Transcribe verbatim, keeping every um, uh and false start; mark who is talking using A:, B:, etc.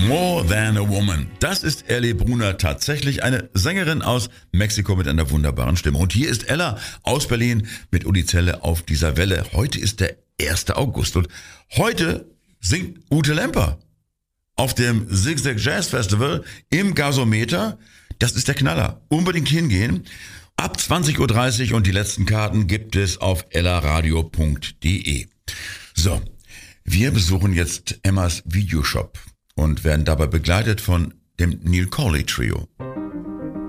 A: More Than a Woman. Das ist Ellie Brunner, tatsächlich eine Sängerin aus Mexiko mit einer wunderbaren Stimme. Und hier ist Ella aus Berlin mit Uli Zelle auf dieser Welle. Heute ist der erste August und heute singt Ute Lemper auf dem Zigzag Jazz Festival im Gasometer. Das ist der Knaller. Unbedingt hingehen. Ab zwanzig Uhr dreißig und die letzten Karten gibt es auf ellaradio punkt de. So, wir besuchen jetzt Emmas Videoshop und werden dabei begleitet von dem Neil Corley Trio.